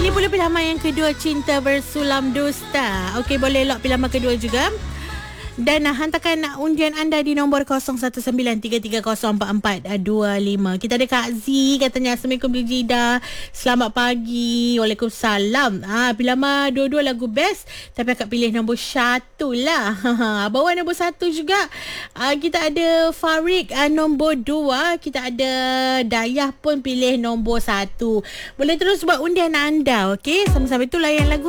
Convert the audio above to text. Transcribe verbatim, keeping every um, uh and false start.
Ini pula pilihan yang kedua, Cinta Bersulam Dusta. Okey, boleh lock pilihan kedua juga. Dan uh, hantarkan undian anda di nombor kosong satu sembilan tiga tiga kosong empat empat dua lima. Kita ada Kak Z katanya, Assalamualaikum Brigida. Selamat pagi. Waalaikumsalam. Ah, pilihan dua-dua lagu best, tapi akak pilih nombor satu lah. Bawah nombor satu juga. Ah, kita ada Farid ah, nombor dua. Kita ada Dayah pun pilih nombor satu. Boleh terus buat undian anda. Okey, sama-sama itu layan lagu.